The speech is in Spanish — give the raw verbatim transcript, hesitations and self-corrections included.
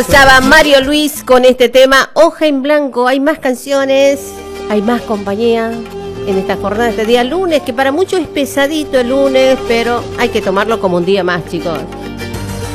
Estaba Mario Luis con este tema Hoja en Blanco. Hay más canciones, hay más compañía en esta jornada, este día lunes, que para muchos es pesadito el lunes, pero hay que tomarlo como un día más, chicos.